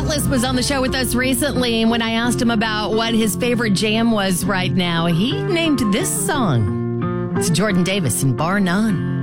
Atlas was on the show with us recently, and when I asked him about what his favorite jam was right now, he named this song. It's Jordan Davis and Bar None.